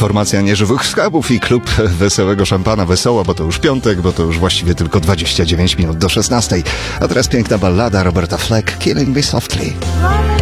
Formacja Nieżywych Skarbów i klub Wesołego Szampana. Wesoło, bo to już piątek, bo to już właściwie tylko 29 minut do 16. A teraz piękna ballada Roberta Fleck, Killing Me Softly.